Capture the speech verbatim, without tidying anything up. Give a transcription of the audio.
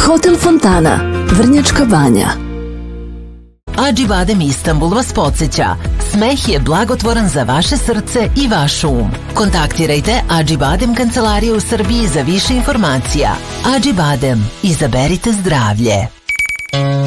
Hotel Fontana, Vrnjačka Banja. Acibadem Istanbul vas podsjeća, smeh je blagotvoran za vaše srce i vaš um. Kontaktirajte Acibadem kancelariju u Srbiji za više informacija. Acibadem, izaberite zdravlje.